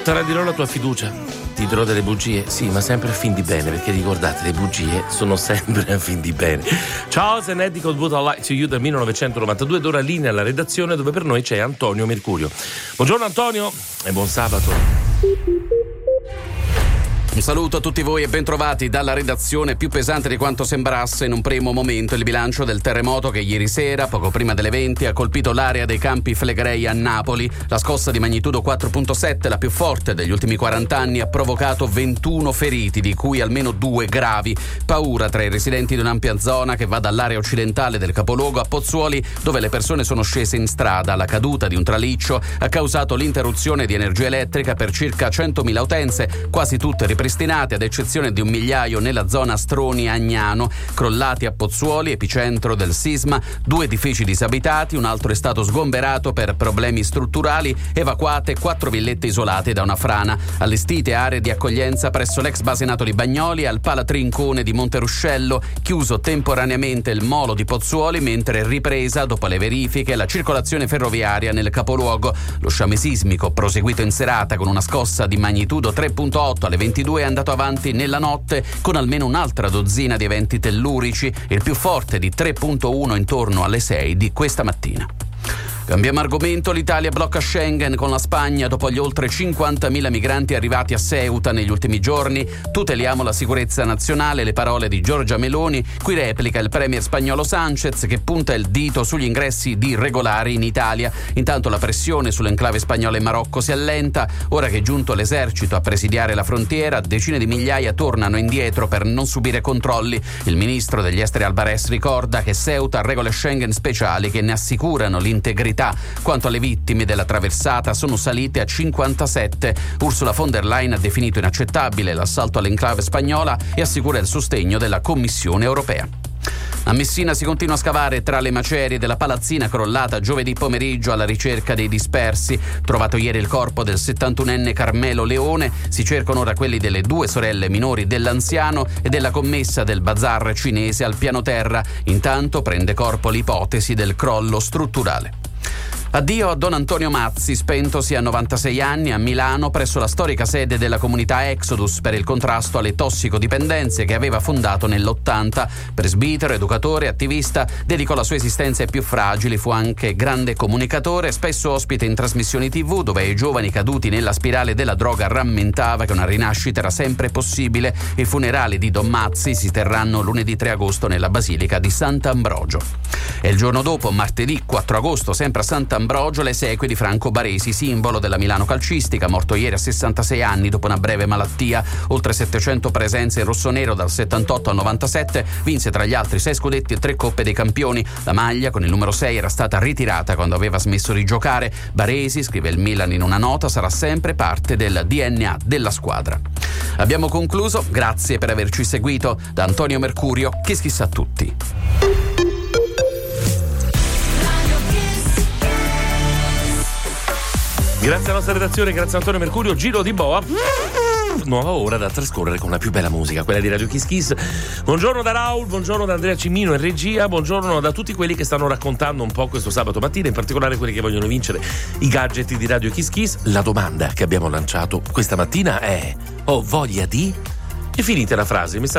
Tradirò la tua fiducia, ti dirò delle bugie, sì, ma sempre a fin di bene, perché ricordate, le bugie sono sempre a fin di bene. Ciao, se ne What Would I Like to You del 1992, d'ora linea alla redazione dove per noi c'è Antonio Mercurio. Buongiorno Antonio e buon sabato. Un saluto a tutti voi e bentrovati dalla redazione. Più pesante di quanto sembrasse in un primo momento il bilancio del terremoto che ieri sera, poco prima delle 20, ha colpito l'area dei Campi Flegrei a Napoli. La scossa di magnitudo 4.7, la più forte degli ultimi 40 anni, ha provocato 21 feriti, di cui almeno 2 gravi. Paura tra i residenti di un'ampia zona che va dall'area occidentale del capoluogo a Pozzuoli, dove le persone sono scese in strada. La caduta di un traliccio ha causato l'interruzione di energia elettrica per circa 100.000 utenze, quasi tutte ripristinate ad eccezione di 1 migliaio nella zona Stroni-Agnano. Crollati a Pozzuoli, epicentro del sisma, 2 edifici disabitati, un altro è stato sgomberato per problemi strutturali, evacuate 4 villette isolate da una frana. Allestite aree di accoglienza presso l'ex base NATO di Bagnoli e al Palatrincone di Monteruscello, chiuso temporaneamente il molo di Pozzuoli, mentre ripresa, dopo le verifiche, la circolazione ferroviaria nel capoluogo. Lo sciame sismico, proseguito in serata con una scossa di magnitudo 3.8 alle 22, è andato avanti nella notte con almeno un'altra dozzina di eventi tellurici, il più forte di 3.1 intorno alle 6 di questa mattina. Cambiamo argomento, l'Italia blocca Schengen con la Spagna dopo gli oltre 50.000 migranti arrivati a Ceuta negli ultimi giorni. Tuteliamo la sicurezza nazionale, le parole di Giorgia Meloni. Qui replica il premier spagnolo Sánchez che punta il dito sugli ingressi di irregolari in Italia. Intanto la pressione sull'enclave spagnola in Marocco si allenta. Ora che è giunto l'esercito a presidiare la frontiera, decine di migliaia tornano indietro per non subire controlli. Il ministro degli esteri Albares ricorda che Ceuta ha regole Schengen speciali che ne assicurano l'integrità. Quanto alle vittime della traversata, sono salite a 57. Ursula von der Leyen ha definito inaccettabile l'assalto all'enclave spagnola e assicura il sostegno della Commissione europea. A Messina si continua a scavare tra le macerie della palazzina crollata giovedì pomeriggio alla ricerca dei dispersi. Trovato ieri il corpo del 71enne Carmelo Leone, si cercano ora quelli delle 2 sorelle minori dell'anziano e della commessa del bazar cinese al piano terra. Intanto prende corpo l'ipotesi del crollo strutturale. Addio a Don Antonio Mazzi, spentosi a 96 anni a Milano presso la storica sede della comunità Exodus per il contrasto alle tossicodipendenze che aveva fondato nell'80. Presbitero, educatore, attivista, dedicò la sua esistenza ai più fragili, fu anche grande comunicatore, spesso ospite in trasmissioni TV dove ai giovani caduti nella spirale della droga rammentava che una rinascita era sempre possibile. I funerali di Don Mazzi si terranno lunedì 3 agosto nella Basilica di Sant'Ambrogio. E il giorno dopo, martedì 4 agosto, sempre a Sant'Ambrogio, le esequie di Franco Baresi, simbolo della Milano calcistica, morto ieri a 66 anni dopo una breve malattia. Oltre 700 presenze in rossonero dal 78 al 97, vinse tra gli altri 6 scudetti e 3 Coppe dei Campioni. La maglia con il numero 6 era stata ritirata quando aveva smesso di giocare. Baresi, scrive il Milan in una nota, sarà sempre parte del DNA della squadra. Abbiamo concluso, grazie per averci seguito. Da Antonio Mercurio, Kiss a tutti. Grazie alla nostra redazione, grazie a Antonio Mercurio, giro di boa. Nuova ora da trascorrere con la più bella musica, quella di Radio Kiss Kiss. Buongiorno da Raul, buongiorno da Andrea Cimino in regia, buongiorno da tutti quelli che stanno raccontando un po' questo sabato mattina, in particolare quelli che vogliono vincere i gadget di Radio Kiss Kiss. La domanda che abbiamo lanciato questa mattina è: ho voglia di? E finite la frase, mi sta